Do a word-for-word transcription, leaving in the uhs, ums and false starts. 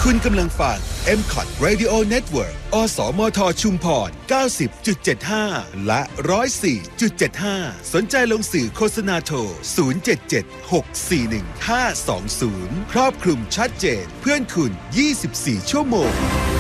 คุณกำลังฟัง เอ็ม คอท Radio Network อสมทชุมพร เก้าสิบจุดเจ็ดห้า และ หนึ่งร้อยสี่จุดเจ็ดห้า สนใจลงสื่อโฆษณาโทร ศูนย์ เจ็ด เจ็ด หก สี่ หนึ่ง ห้า สอง ศูนย์ ครอบคลุมชัดเจนเพื่อนคุณ ยี่สิบสี่ ชั่วโมง